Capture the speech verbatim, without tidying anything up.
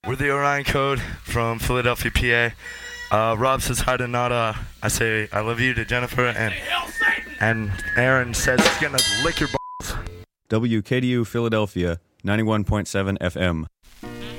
We're the Orion Code from Philadelphia, P A. Uh, Rob says hi to Nada. I say I love you to Jennifer, and and Aaron says he's gonna lick your balls. W K D U Philadelphia, ninety-one point seven F M.